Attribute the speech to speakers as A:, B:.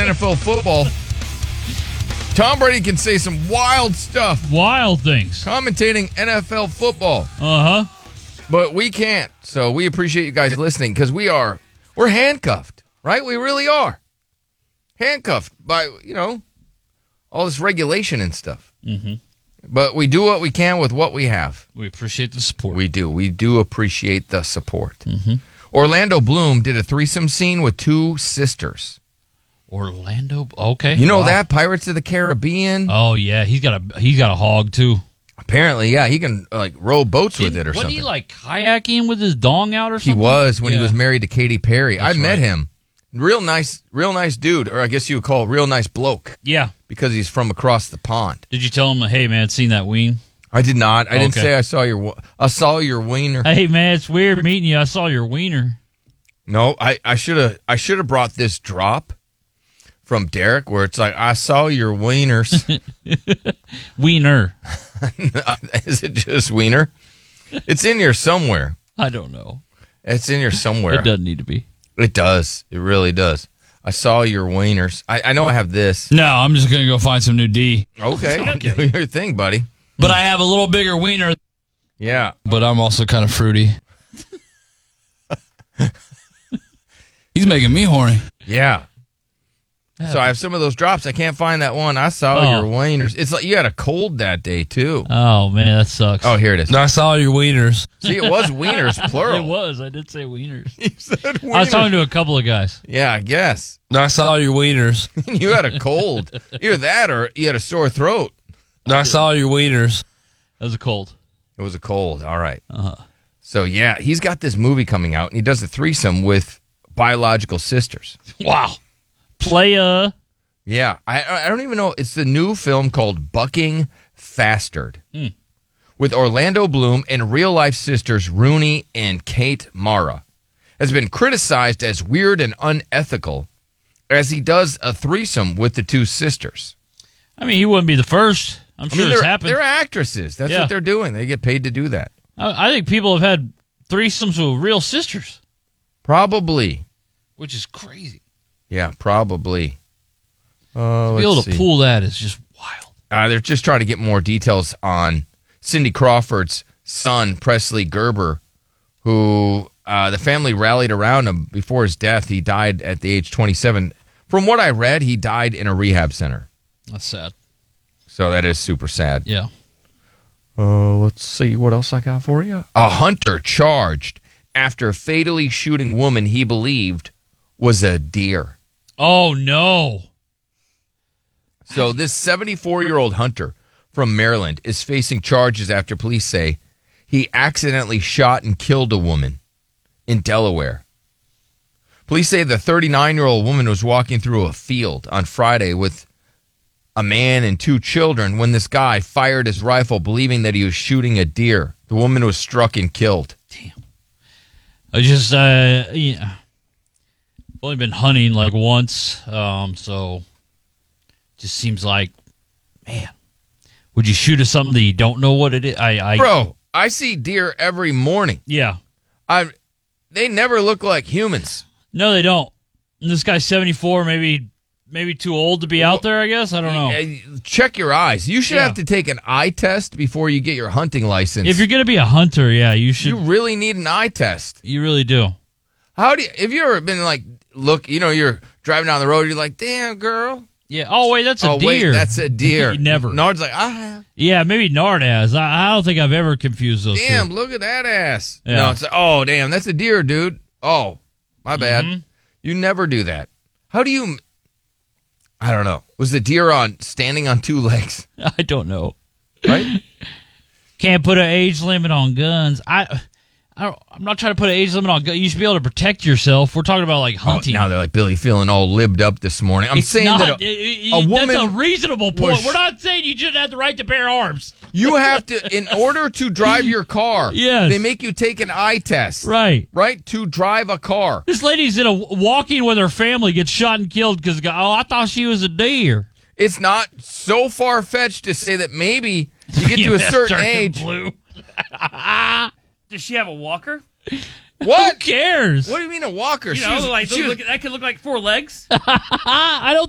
A: NFL football. Tom Brady can say some wild stuff.
B: Wild things.
A: Commentating NFL football.
B: Uh-huh.
A: But we can't. So we appreciate you guys listening because we're handcuffed, right? We really are. Handcuffed by, all this regulation and stuff.
B: Mm-hmm.
A: But we do what we can with what we have.
B: We appreciate the support.
A: We do. We do appreciate the support.
B: Mm-hmm.
A: Orlando Bloom did a threesome scene with two sisters.
B: Orlando, okay.
A: You know that? Pirates of the Caribbean?
B: Oh, yeah. He's got a hog, too.
A: Apparently, yeah. He can, row boats with it or something.
B: Wasn't he, kayaking with his dong out or something?
A: He was when he was married to Katy Perry.
B: That's
A: I met
B: right.
A: him. Real nice dude, or I guess you would call real nice bloke.
B: Yeah.
A: Because he's from across the pond.
B: Did you tell him, hey, man, seen that ween?
A: I did not. I didn't
B: Okay.
A: say I saw your wiener.
B: Hey, man, it's weird meeting you. I saw your wiener.
A: No, I should have brought this drop from Derek where it's like, I saw your wieners.
B: Wiener.
A: Is it just wiener? It's in here somewhere.
B: I don't know.
A: It's in here somewhere.
B: It doesn't need to be.
A: It does. It really does. I saw your wieners. I know I have this.
B: No, I'm just going to go find some new D.
A: Okay. Do your thing, buddy.
B: But I have a little bigger wiener.
A: Yeah.
B: But I'm also kind of fruity. He's making me horny.
A: Yeah. So I have some of those drops. I can't find that one. I saw your wieners. It's like you had a cold that day, too.
B: Oh, man, that sucks.
A: Oh, here it is.
B: I saw your wieners.
A: See, it was wieners, plural.
B: It was. I did say wieners.
A: You said wieners.
B: I was talking to a couple of guys.
A: Yeah, I guess.
B: I saw your wieners.
A: You had a cold. Either that or you had a sore throat.
B: I saw your wieners. That was a cold.
A: It was a cold. All right.
B: Uh-huh.
A: So, yeah, he's got this movie coming out, and he does a threesome with biological sisters.
B: Wow. Playa.
A: Yeah. I don't even know. It's the new film called Bucking Fastard with Orlando Bloom and real-life sisters Rooney and Kate Mara. Has been criticized as weird and unethical as he does a threesome with the two sisters.
B: I mean, he wouldn't be the first. I'm sure it's happened.
A: They're actresses. That's what they're doing. They get paid to do that.
B: I think people have had threesomes with real sisters.
A: Probably.
B: Which is crazy.
A: Yeah, probably.
B: To be able to pull that is just wild.
A: They're just trying to get more details on Cindy Crawford's son, Presley Gerber, who the family rallied around him before his death. He died at the age 27. From what I read, he died in a rehab center.
B: That's sad.
A: So that is super sad.
B: Yeah.
A: Let's see what else I got for you. A hunter charged after fatally shooting woman he believed was a deer.
B: Oh, no.
A: So this 74-year-old hunter from Maryland is facing charges after police say he accidentally shot and killed a woman in Delaware. Police say the 39-year-old woman was walking through a field on Friday with a man and two children when this guy fired his rifle believing that he was shooting a deer. The woman was struck and killed.
B: Damn. I just, I've only been hunting once, so just seems like, man, would you shoot at something that you don't know what it is?
A: Bro, I see deer every morning.
B: Yeah.
A: They never look like humans.
B: No, they don't. And this guy's 74, maybe too old to be out there, I guess. I don't know.
A: Check your eyes. You should have to take an eye test before you get your hunting license.
B: If you're going to be a hunter, yeah, you should.
A: You really need an eye test.
B: You really do.
A: Have you ever been you're driving down the road, you're like, damn, girl.
B: Yeah. Oh, wait, that's a deer.
A: Wait, that's a deer.
B: Never.
A: Nard's like, I have.
B: Yeah, maybe Nard has. I don't think I've ever confused those
A: Damn,
B: two.
A: look at that ass.
B: Yeah.
A: No, it's like, oh, damn, that's a deer, dude. Oh, my bad.
B: Mm-hmm.
A: You never do that. How do you... I don't know. Was the deer standing on two legs?
B: I don't know.
A: Right?
B: Can't put an age limit on guns. I'm not trying to put an age limit on guns. You should be able to protect yourself. We're talking about hunting.
A: Now they're like, Billy feeling all libbed up this morning. I'm saying that a woman...
B: That's a reasonable point. We're not saying you shouldn't have the right to bear arms.
A: You have to, in order to drive your car,
B: yes,
A: they make you take an eye test.
B: Right.
A: Right? To drive a car.
B: This lady's walking with her family, gets shot and killed because, I thought she was a deer.
A: It's not so far-fetched to say that maybe you get to a certain age.
B: Blue.
C: Does she have a walker?
A: What?
B: Who cares?
A: What do you mean a walker?
C: That could look like 4 legs.
B: I don't